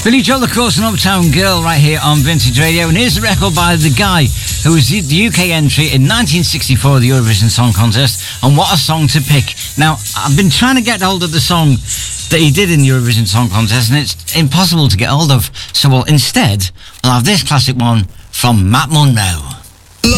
Billy Joel, of course, an Uptown Girl right here on Vintage Radio. And here's the record by the guy who was the UK entry in 1964, the Eurovision Song Contest. And what a song to pick. Now, I've been trying to get hold of the song that he did in the Eurovision Song Contest, and it's impossible to get hold of. So, instead, I'll have this classic one from Matt Monro.